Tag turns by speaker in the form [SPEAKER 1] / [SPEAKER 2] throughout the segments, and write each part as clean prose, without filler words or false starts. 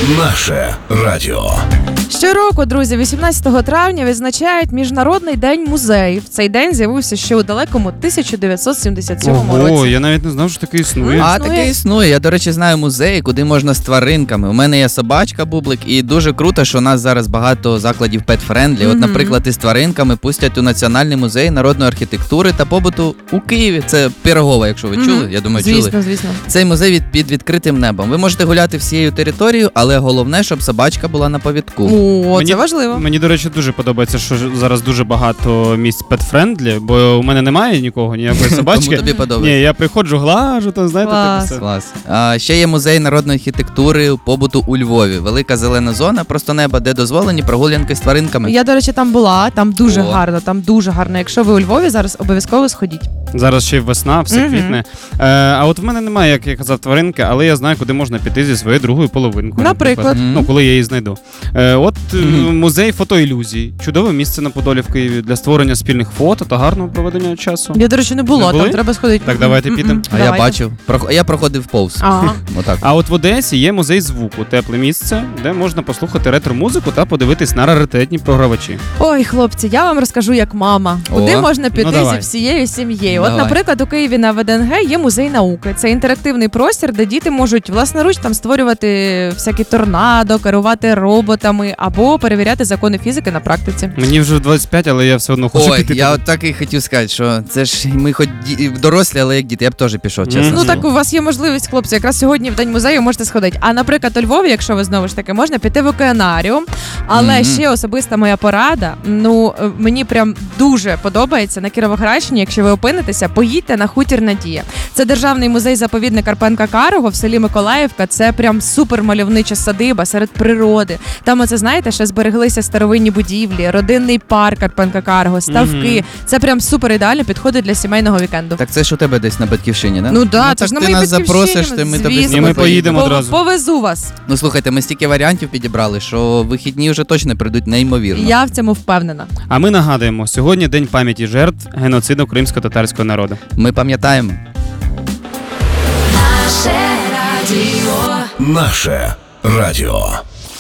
[SPEAKER 1] Наше радіо.
[SPEAKER 2] Щороку, друзі, 18 травня відзначають Міжнародний день музеїв. Цей день з'явився ще у далекому 1977 році.
[SPEAKER 3] Ого, я навіть не знав, що таке існує.
[SPEAKER 4] А таке існує. Я, до речі, знаю музеї, куди можна з тваринками. У мене є собачка Бублик, і дуже круто, що у нас зараз багато закладів pet-friendly. От, наприклад, із тваринками пустять у Національний музей народної архітектури та побуту у Києві. Це Пирогова, якщо ви чули. Я думаю, чули.
[SPEAKER 2] Звісно.
[SPEAKER 4] Цей музей під відкритим небом. Ви можете гуляти всією територією, але головне, щоб собачка була на повідку.
[SPEAKER 2] О, це важливо.
[SPEAKER 3] Мені, до речі, дуже подобається, що зараз дуже багато місць pet-friendly, бо у мене немає нікого, ніякої собачки.
[SPEAKER 4] Тому тобі подобається.
[SPEAKER 3] Ні, я приходжу, глажу, то знаєте, таке все.
[SPEAKER 4] Клас. Ще є музей народної архітектури побуту у Львові. Велика зелена зона, просто неба, де дозволені прогулянки з тваринками.
[SPEAKER 2] Я, до речі, там була, там дуже гарно, Якщо ви у Львові, зараз обов'язково сходіть.
[SPEAKER 3] Зараз ще й весна, все квітне. А от в мене немає, як я казав, тваринки, але я знаю, куди можна піти зі своєю другою половинкою.
[SPEAKER 2] Наприклад.
[SPEAKER 3] Ну, коли я її знайду. Музей фотоілюзій. Чудове місце на Подолі в Києві для створення спільних фото та гарного проведення часу.
[SPEAKER 2] Я, до речі, не була, там треба сходити.
[SPEAKER 3] Так, давайте підемо.
[SPEAKER 4] А я бачив. Я проходив повз.
[SPEAKER 2] Ага.
[SPEAKER 4] Отак.
[SPEAKER 3] А от в Одесі є музей звуку, тепле місце, де можна послухати ретро-музику та подивитись на раритетні програвачі.
[SPEAKER 2] Ой, хлопці, я вам розкажу як мама. Куди можна піти
[SPEAKER 3] давай.
[SPEAKER 2] зі всією сім'єю?
[SPEAKER 4] Давай.
[SPEAKER 2] От, наприклад, у Києві на ВДНГ є музей науки. Це інтерактивний простір, де діти можуть власноруч там створювати всякі торнадо, керувати роботами або перевіряти закони фізики на практиці.
[SPEAKER 3] Мені вже 25, але я все одно хочу піти.
[SPEAKER 4] Я от так і хотів сказати, що це ж ми хоч дорослі, але як діти, я б теж пішов, чесно.
[SPEAKER 2] Ну так у вас є можливість, хлопці, якраз сьогодні в День музею можете сходити. А, наприклад, у Львові, якщо ви знову ж таки, можна піти в океанаріум. Але ще особиста моя порада, мені прям дуже подобається на Кіровоградщині, якщо ви опинитеся, поїдьте на Хутір Надія. Це державний музей-заповідник Карпенка-Карого в селі Миколаївка. Це прям супер мальовнича садиба серед природи. Там, оце, знаєте, ще збереглися старовинні будівлі, родинний парк Карпенка-Карого, ставки. Це прям супер ідеально підходить для сімейного вікенду.
[SPEAKER 4] Так це ж у тебе десь на батьківщині, не?
[SPEAKER 2] Ну да, це ж на
[SPEAKER 4] ти
[SPEAKER 2] моїй
[SPEAKER 4] нас запросиш, то ми тобі
[SPEAKER 3] І ми поїдемо одразу.
[SPEAKER 2] Повезу вас.
[SPEAKER 4] Ну слухайте, ми стільки варіантів підібрали, що вихідні вже точно прийдуть неймовірно.
[SPEAKER 2] Я в цьому впевнена.
[SPEAKER 3] А ми нагадуємо, сьогодні День пам'яті жертв геноциду кримсько-татарського народу.
[SPEAKER 4] Ми пам'ятаємо.
[SPEAKER 1] Наше радіо.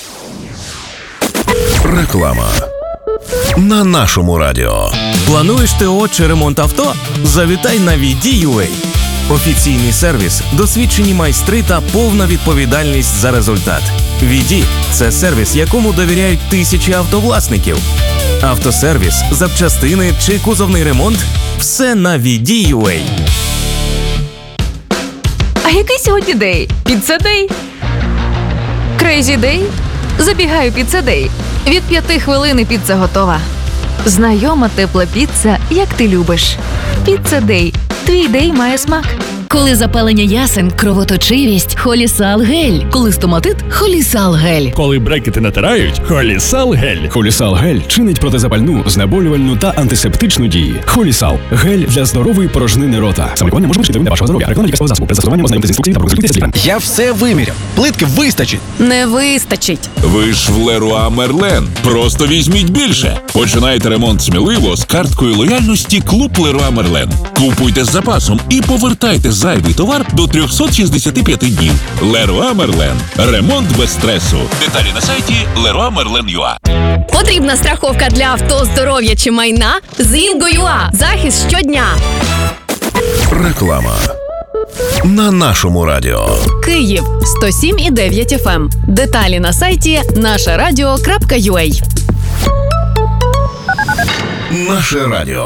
[SPEAKER 1] Реклама. На нашому радіо.
[SPEAKER 5] Плануєш ТО чи ремонт авто? Завітай на VD.UA. Офіційний сервіс, досвідчені майстри та повна відповідальність за результат. VD – це сервіс, якому довіряють тисячі автовласників. Автосервіс, запчастини чи кузовний ремонт – все на VD.UA.
[SPEAKER 6] А який сьогодні день? Піца Дей? Крейзі Дей? Забігаю Піца Дей. Від 5 хвилин і піца готова. Знайома тепла піца, як ти любиш. Піца Дей. Твій дей має смак.
[SPEAKER 7] Коли запалення ясен, кровоточивість – Холісал гель. Коли стоматит – Холісал гель.
[SPEAKER 8] Коли брекети натирають – Холісал гель. Холісал гель чинить протизапальну, знеболювальну та антисептичну дії. Холісал – гель для здорової порожнини рота. Самолікування може бути шкідливим для вашого здоров'я. Реклама лікарського засобу. При застосуванні ознайомтесь з інструкцією та проконсультуйтесь з лікарем.
[SPEAKER 5] Я все виміряв. Плитки вистачить.
[SPEAKER 6] Не вистачить.
[SPEAKER 9] Ви ж в Леруа Мерлен. Просто візьміть більше. Починайте ремонт сміливо з карткою лояльності Клуб Леруа Мерлен. Купуйте з запасом і повертайте зайвий товар до 365 днів. Леруа Мерлен. Ремонт без стресу. Деталі на сайті leroymerlen.ua.
[SPEAKER 7] Потрібна страховка для авто, здоров'я чи майна? З Інго.ua. Захист щодня.
[SPEAKER 1] Реклама. На нашому радіо.
[SPEAKER 7] Київ 107,9 FM. Деталі на сайті нашарадіо.ua.
[SPEAKER 1] Наше радіо.